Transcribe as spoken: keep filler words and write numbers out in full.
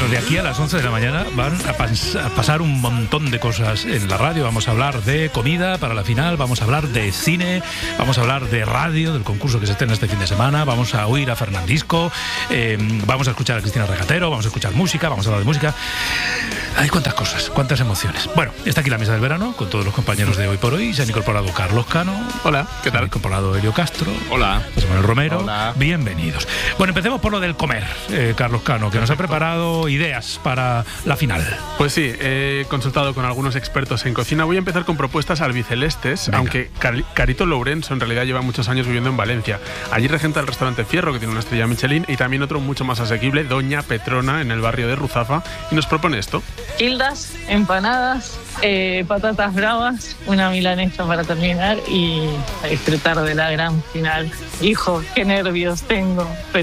Bueno, de aquí a las once de la mañana van a, pas a pasar un montón de cosas en la radio. Vamos a hablar de comida para la final, vamos a hablar de cine, vamos a hablar de radio, del concurso que se estrena este fin de semana, vamos a oír a Fernandisco, eh, vamos a escuchar a Cristina Regatero, vamos a escuchar música, vamos a hablar de música. Hay cuántas cosas, cuántas emociones. Bueno, está aquí la mesa del verano con todos los compañeros de Hoy por Hoy. Se han incorporado Carlos Cano. Hola, ¿qué tal? Se ha incorporado Elio Castro. Hola. José Manuel Romero. Hola. Bienvenidos. Bueno, empecemos por lo del comer, eh, Carlos Cano, que nos ha preparado ideas para la final. Pues sí, he consultado con algunos expertos en cocina. Voy a empezar con propuestas albicelestes, Venga. aunque Car Carito Lourenço en realidad lleva muchos años viviendo en Valencia. Allí regenta el restaurante Fierro, que tiene una estrella Michelin, y también otro mucho más asequible, Doña Petrona, en el barrio de Ruzafa, y nos propone esto. Quildas, empanadas, eh, patatas bravas, una milanesa para terminar y a disfrutar de la gran final. Hijo, qué nervios tengo, pero